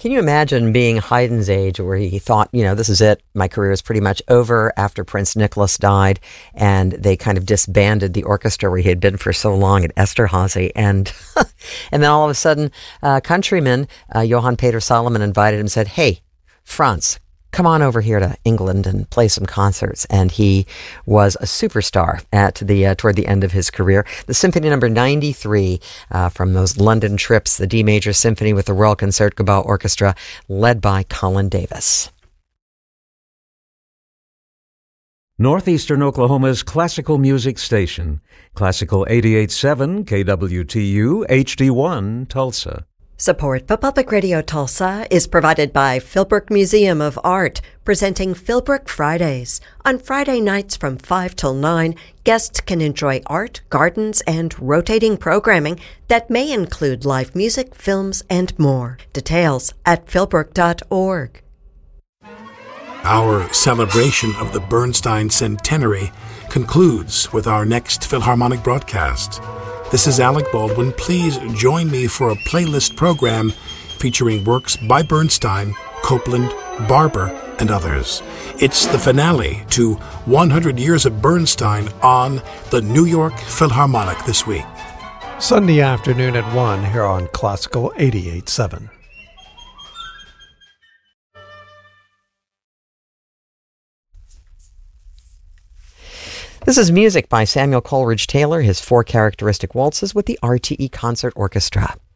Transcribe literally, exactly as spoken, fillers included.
Can you imagine being Haydn's age where he thought, you know, this is it. My career is pretty much over after Prince Nicholas died, and they kind of disbanded the orchestra where he had been for so long at Esterhazy. And and then all of a sudden, uh, countryman uh, Johann Peter Solomon invited him and said, hey, Franz, come on over here to England and play some concerts. And he was a superstar at the uh, toward the end of his career. The Symphony Number ninety-three uh, from those London trips, the D Major Symphony with the Royal Concertgebouw Orchestra, led by Colin Davis. Northeastern Oklahoma's classical music station, Classical eighty-eight point seven K W T U H D one, Tulsa. Support for Public Radio Tulsa is provided by Philbrook Museum of Art, presenting Philbrook Fridays. On Friday nights from five till nine, guests can enjoy art, gardens, and rotating programming that may include live music, films, and more. Details at philbrook dot org. Our celebration of the Bernstein Centenary concludes with our next Philharmonic broadcast. This is Alec Baldwin. Please join me for a playlist program featuring works by Bernstein, Copland, Barber, and others. It's the finale to one hundred Years of Bernstein on the New York Philharmonic this week. Sunday afternoon at one here on Classical eighty-eight point seven. This is music by Samuel Coleridge Taylor, his four characteristic waltzes with the R T E Concert Orchestra.